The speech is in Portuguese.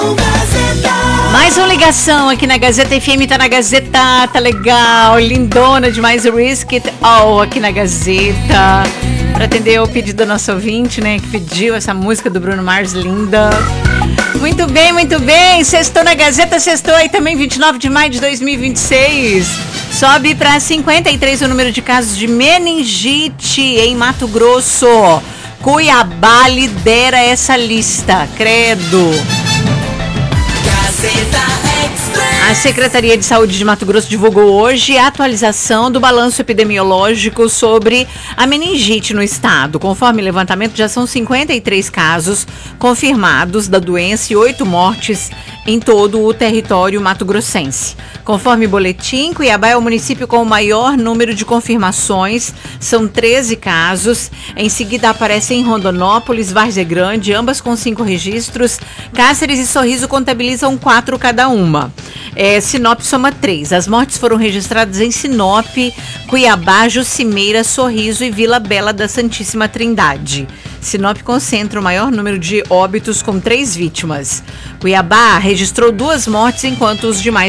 Mais uma ligação aqui na Gazeta FM, tá na Gazeta, tá legal, lindona demais o Risk It All aqui na Gazeta. Pra atender o pedido da nossa ouvinte, né, que pediu essa música do Bruno Mars, linda. Muito bem, sextou na Gazeta, sextou aí também, 29 de maio de 2026. Sobe para 53 o número de casos de meningite em Mato Grosso. Cuiabá lidera essa lista, credo. A Secretaria de Saúde de Mato Grosso divulgou hoje a atualização do balanço epidemiológico sobre a meningite no estado. Conforme o levantamento, já são 53 casos confirmados da doença e 8 mortes em todo o território mato-grossense. Conforme o boletim, Cuiabá é o município com o maior número de confirmações, são 13 casos. Em seguida aparecem Rondonópolis, Várzea Grande, ambas com 5 registros. Cáceres e Sorriso contabilizam 4 cada uma. Sinop soma 3. As mortes foram registradas em Sinop, Cuiabá, Jucimeira, Sorriso e Vila Bela da Santíssima Trindade. Sinop concentra o maior número de óbitos com 3 vítimas. Cuiabá registrou 2 mortes, enquanto os demais